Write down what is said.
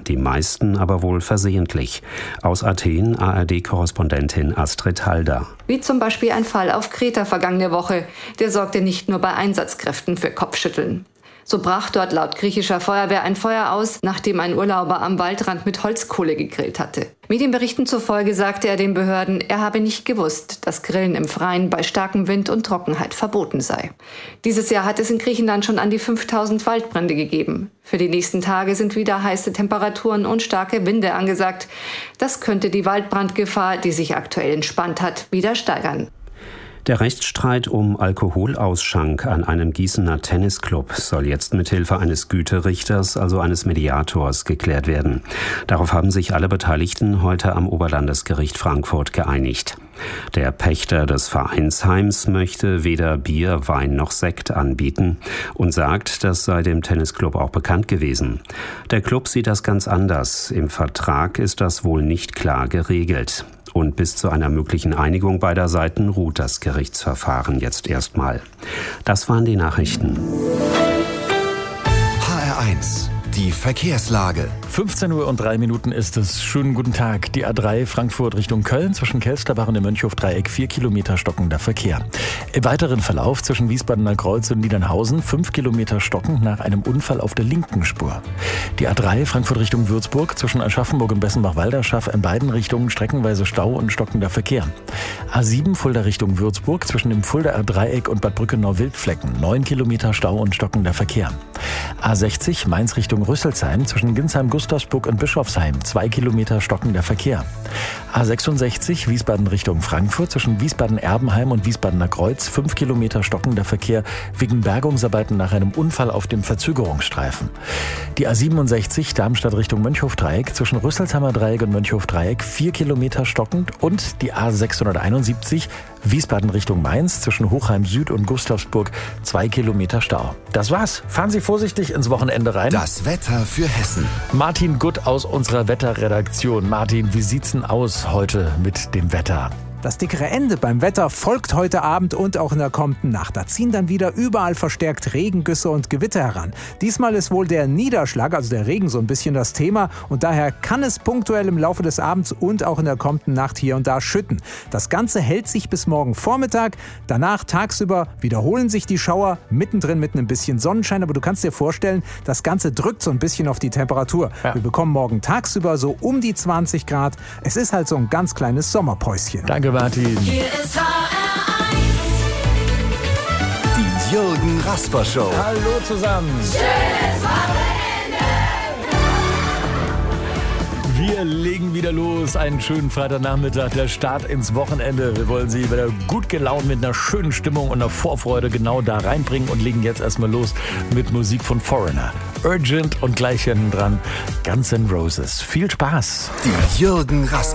die meisten aber wohl versehentlich. Aus Athen ARD-Korrespondentin Astrid Halder. Wie zum Beispiel ein Fall auf Kreta vergangene Woche. Der sorgte nicht nur bei Einsatzkräften für Kopfschütteln. So brach dort laut griechischer Feuerwehr ein Feuer aus, nachdem ein Urlauber am Waldrand mit Holzkohle gegrillt hatte. Medienberichten zufolge sagte er den Behörden, er habe nicht gewusst, dass Grillen im Freien bei starkem Wind und Trockenheit verboten sei. Dieses Jahr hat es in Griechenland schon an die 5000 Waldbrände gegeben. Für die nächsten Tage sind wieder heiße Temperaturen und starke Winde angesagt. Das könnte die Waldbrandgefahr, die sich aktuell entspannt hat, wieder steigern. Der Rechtsstreit um Alkoholausschank an einem Gießener Tennisclub soll jetzt mithilfe eines Güterichters, also eines Mediators, geklärt werden. Darauf haben sich alle Beteiligten heute am Oberlandesgericht Frankfurt geeinigt. Der Pächter des Vereinsheims möchte weder Bier, Wein noch Sekt anbieten und sagt, das sei dem Tennisclub auch bekannt gewesen. Der Club sieht das ganz anders. Im Vertrag ist das wohl nicht klar geregelt. Und bis zu einer möglichen Einigung beider Seiten ruht das Gerichtsverfahren jetzt erstmal. Das waren die Nachrichten. HR1, die Verkehrslage. 15:03 Uhr ist es. Schönen guten Tag. Die A3 Frankfurt Richtung Köln zwischen Kelsterbach und dem Mönchhofdreieck 4 Kilometer stockender Verkehr. Im weiteren Verlauf zwischen Wiesbadener Kreuz und Niedernhausen 5 Kilometer stockend nach einem Unfall auf der linken Spur. Die A3 Frankfurt Richtung Würzburg zwischen Aschaffenburg und Bessenbach-Walderschaff in beiden Richtungen streckenweise Stau und stockender Verkehr. A7 Fulda Richtung Würzburg zwischen dem Fuldaer Dreieck und Bad Brückenau-Wildflecken 9 Kilometer Stau und stockender Verkehr. A60 Mainz Richtung Rüsselsheim zwischen Ginsheim-Gustavsburg und Bischofsheim 2 Kilometer stockender Verkehr. A66 Wiesbaden Richtung Frankfurt zwischen Wiesbaden-Erbenheim und Wiesbadener Kreuz 5 Kilometer stockender Verkehr wegen Bergungsarbeiten nach einem Unfall auf dem Verzögerungsstreifen. Die A67 Darmstadt Richtung Mönchhofdreieck zwischen Rüsselsheimer Dreieck und Mönchhofdreieck 4 Kilometer stockend und die A671 Wiesbaden Richtung Mainz zwischen Hochheim Süd und Gustavsburg 2 Kilometer Stau. Das war's. Fahren Sie vorsichtig ins Wochenende rein. Das Wetter für Hessen. Martin Gutt aus unserer Wetterredaktion. Martin, wie sieht's denn aus heute mit dem Wetter? Das dickere Ende beim Wetter folgt heute Abend und auch in der kommenden Nacht. Da ziehen dann wieder überall verstärkt Regengüsse und Gewitter heran. Diesmal ist wohl der Niederschlag, also der Regen, so ein bisschen das Thema. Und daher kann es punktuell im Laufe des Abends und auch in der kommenden Nacht hier und da schütten. Das Ganze hält sich bis morgen Vormittag. Danach tagsüber wiederholen sich die Schauer, mittendrin mit ein bisschen Sonnenschein. Aber du kannst dir vorstellen, das Ganze drückt so ein bisschen auf die Temperatur. Ja. Wir bekommen morgen tagsüber so um die 20 Grad. Es ist halt so ein ganz kleines Sommerpäuschen. Danke, Martin. Hier ist HR1. Die Jürgen Rasper Show. Hallo zusammen. Schönes Wochenende. Wir legen wieder los. Einen schönen Freitagnachmittag, der Start ins Wochenende. Wir wollen Sie wieder gut gelaunt mit einer schönen Stimmung und einer Vorfreude genau da reinbringen und legen jetzt erstmal los mit Musik von Foreigner. Urgent und gleich hinten dran Guns N' Roses. Viel Spaß. Die Jürgen Rasper